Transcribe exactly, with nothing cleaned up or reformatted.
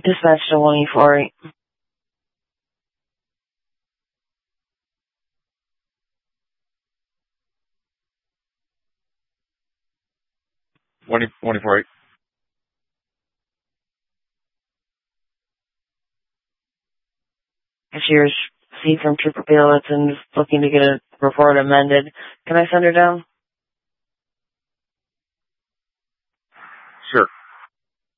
Dispatch to one E four eight. one four eight. She's C from Trooper Bielis and just looking to get a report amended. Can I send her down?